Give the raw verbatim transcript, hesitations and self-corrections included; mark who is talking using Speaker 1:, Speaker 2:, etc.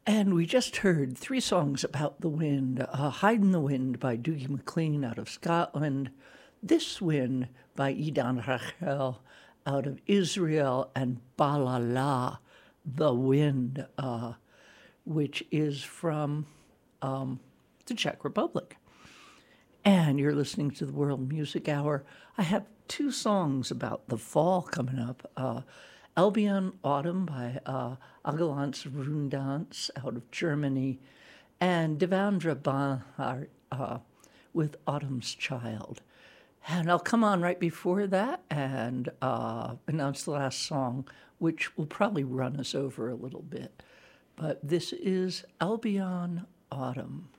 Speaker 1: And we just heard three songs about the wind. Uh, Hide in the Wind by Dougie MacLean out of Scotland. This Wind by Idan Rachel out of Israel. And Balala, The Wind, uh, which is from um, the Czech Republic. And you're listening to the World Music Hour. I have two songs about the fall coming up. Uh, Albion Autumn by uh, Agalance Rundance out of Germany, and Devendra Banhart uh, with Autumn's Child. And I'll come on right before that and uh, announce the last song, which will probably run us over a little bit. But this is Albion Autumn.